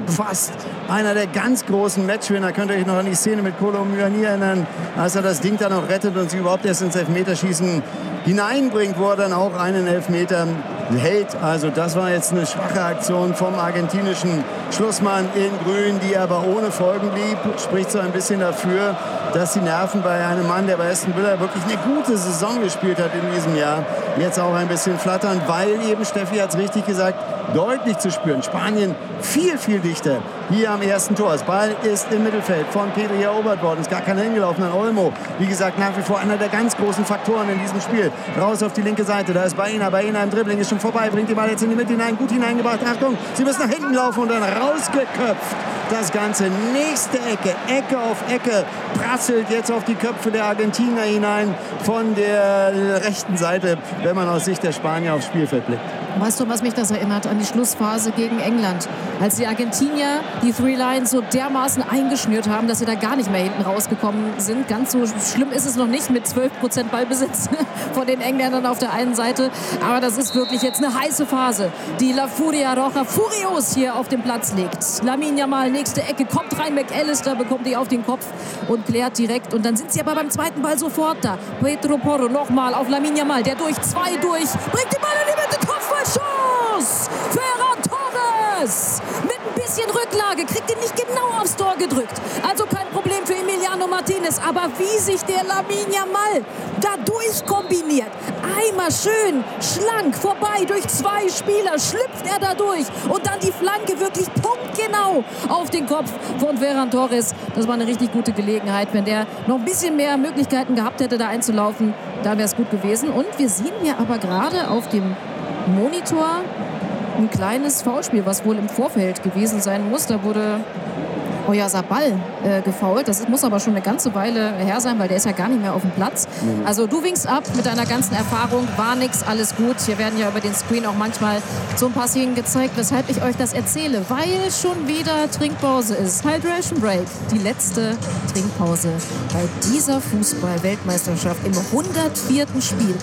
fast einer der ganz großen Matchwinner. Könnt ihr euch noch an die Szene mit Kolo Muani erinnern, als er das Ding dann noch rettet und sie überhaupt erst ins Elfmeterschießen hineinbringt, wo er dann auch einen Elfmeter hält. Also das war jetzt eine schwache Aktion vom argentinischen Schlussmann in Grün, die aber ohne Folgen blieb. Spricht so ein bisschen dafür, dass die Nerven bei einem Mann, der bei Aston Villa wirklich eine gute Saison gespielt hat in diesem Jahr, jetzt auch ein bisschen flattern, weil eben, Steffi hat es richtig gesagt, deutlich zu spüren. Spanien viel, viel dichter hier am ersten Tor. Das Ball ist im Mittelfeld von Pedri erobert worden. Ist gar keiner hingelaufen an Olmo. Wie gesagt, nach wie vor einer der ganz großen Faktoren in diesem Spiel. Raus auf die linke Seite. Da ist Baena. Baena im Dribbling ist schon vorbei. Bringt die Ball jetzt in die Mitte hinein. Gut hineingebracht. Achtung, sie müssen nach hinten laufen und dann rausgeköpft. Das Ganze. Nächste Ecke. Ecke auf Ecke. Prasselt jetzt auf die Köpfe der Argentinier hinein von der rechten Seite, wenn man aus Sicht der Spanier aufs Spielfeld blickt. Weißt du, was mich das erinnert? An die Schlussphase gegen England. Als die Argentinier die Three Lions so dermaßen eingeschnürt haben, dass sie da gar nicht mehr hinten rausgekommen sind. Ganz so schlimm ist es noch nicht mit 12% Ballbesitz von den Engländern auf der einen Seite. Aber das ist wirklich jetzt eine heiße Phase, die La Furia Roja furios hier auf dem Platz legt. Lamine Yamal, nächste Ecke, kommt rein, McAllister bekommt die auf den Kopf und klärt direkt. Und dann sind sie aber beim zweiten Ball sofort da. Pedro Porro nochmal auf Lamine Yamal, der durch zwei bringt den Ball in die Mitte, Kopfballschuss! Ferran Torres! Mit ein bisschen Rücklage, kriegt ihn nicht genau aufs Tor gedrückt. Also kein Problem für Emiliano Martinez. Aber wie sich der Lamine Yamal da durchkombiniert. Einmal schön, schlank, vorbei durch zwei Spieler, schlüpft er da durch. Und dann die Flanke wirklich punktgenau auf den Kopf von Ferran Torres. Das war eine richtig gute Gelegenheit. Wenn der noch ein bisschen mehr Möglichkeiten gehabt hätte, da einzulaufen, da wäre es gut gewesen. Und wir sehen hier aber gerade auf dem Monitor ein kleines Foulspiel, was wohl im Vorfeld gewesen sein muss. Da wurde Oyarzabal gefoult. Das muss aber schon eine ganze Weile her sein, weil der ist ja gar nicht mehr auf dem Platz. Also du winkst ab mit deiner ganzen Erfahrung. War nix, alles gut. Hier werden ja über den Screen auch manchmal so ein paar Szenen gezeigt, weshalb ich euch das erzähle. Weil schon wieder Trinkpause ist. Hydration Break. Die letzte Trinkpause bei dieser Fußball-Weltmeisterschaft im 104. Spiel.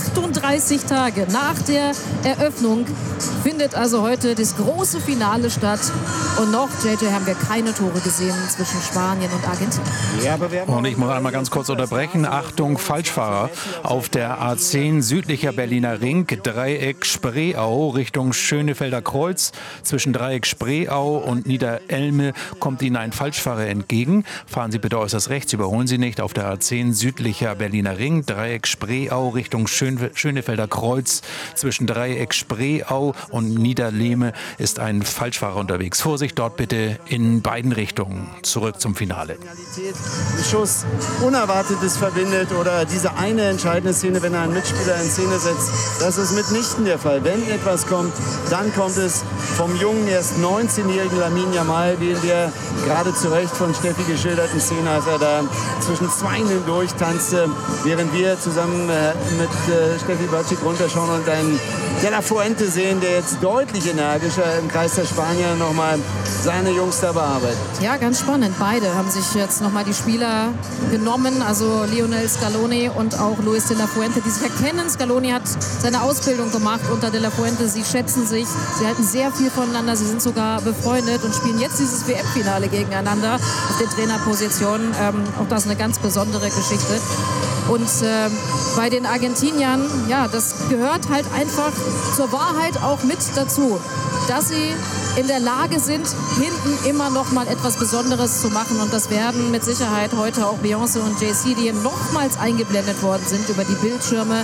38 Tage nach der Eröffnung findet also heute das große Finale statt. Und noch, JJ, haben wir keine Tore gesehen zwischen Spanien und Argentinien. Ja, und ich muss einmal ganz kurz unterbrechen. Achtung, Falschfahrer auf der A10 südlicher Berliner Ring, Dreieck Spreeau Richtung Schönefelder Kreuz. Zwischen Dreieck Spreeau und Niederelme kommt Ihnen ein Falschfahrer entgegen. Fahren Sie bitte äußerst rechts, überholen Sie nicht. Auf der A10 südlicher Berliner Ring, Dreieck Spreeau Richtung Schönefelder Kreuz. Zwischen Dreieck Spreeau und Niederlehme ist ein Falschfahrer unterwegs. Vorsicht, dort bitte in beiden Richtungen. Zurück zum Finale. Ein Schuss, Unerwartetes verbindet oder diese eine entscheidende Szene, wenn er einen Mitspieler in Szene setzt, das ist mitnichten der Fall. Wenn etwas kommt, dann kommt es vom jungen, erst 19-jährigen Lamine Yamal, wie in der gerade zu Recht von Steffi geschilderten Szene, als er da zwischen Zweien hindurch tanzte, während wir zusammen mit Steffi Batschik runterschauen und einen De La Fuente sehen, der jetzt deutlich energischer im Kreis der Spanier nochmal seine Jungs da bearbeitet. Ja, ganz spannend. Beide haben sich jetzt nochmal die Spieler genommen, also Lionel Scaloni und auch Luis De La Fuente, die sich erkennen. Scaloni hat seine Ausbildung gemacht unter De La Fuente. Sie schätzen sich, sie halten sehr viel voneinander, sie sind sogar befreundet und spielen jetzt dieses WM-Finale gegeneinander auf der Trainerposition. Auch das eine ganz besondere Geschichte. Und bei den Argentiniern, ja, das gehört halt einfach zur Wahrheit auch mit dazu, dass sie in der Lage sind, hinten immer noch mal etwas Besonderes zu machen. Und das werden mit Sicherheit heute auch Beyoncé und Jay-Z, die hier nochmals eingeblendet worden sind über die Bildschirme,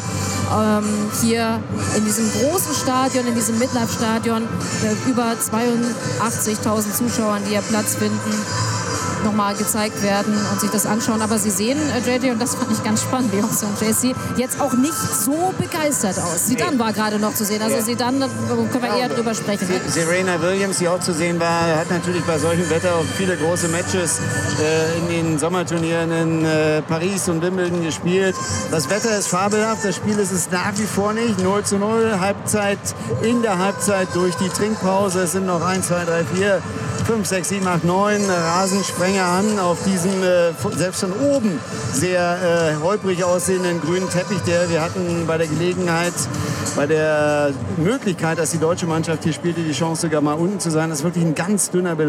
hier in diesem großen Stadion, in diesem Midlife-Stadion, über 82.000 Zuschauern, die hier Platz finden, nochmal gezeigt werden und sich das anschauen. Aber Sie sehen, JJ, und das fand ich ganz spannend, Beyoncé und Jay-Z, jetzt auch nicht so begeistert aus. Zidane war gerade noch zu sehen. Also Zidane, können wir eher drüber sprechen. Serena Williams, die auch zu sehen war, hat natürlich bei solchem Wetter auch viele große Matches in den Sommerturnieren in Paris und Wimbledon gespielt. Das Wetter ist fabelhaft, das Spiel ist es nach wie vor nicht. 0:0, Halbzeit in der Halbzeit durch die Trinkpause. Es sind noch 1, 2, 3, 4, 5, 6, 7, 8, 9 Rasensprenger an auf diesem selbst von oben sehr holprig aussehenden grünen Teppich, der wir hatten bei der Gelegenheit, bei der Möglichkeit, dass die deutsche Mannschaft hier spielte, die Chance sogar mal unten zu sein. Das ist wirklich ein ganz dünner Belag.